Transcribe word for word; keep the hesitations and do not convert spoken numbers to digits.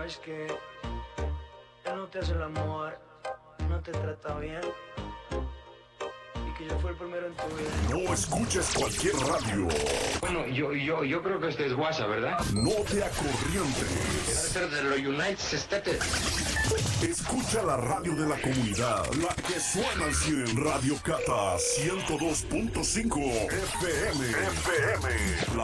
es que él no te hace el amor, no te trata bien, y que yo fui el primero en tu vida. No escuches cualquier radio. Bueno, yo, yo, yo creo que este es WhatsApp, ¿verdad? No te acorrientes. Debe ser de los United States. Escucha la radio de la comunidad, la que suena al cien en Radio Cata ciento dos punto cinco F M. F M. La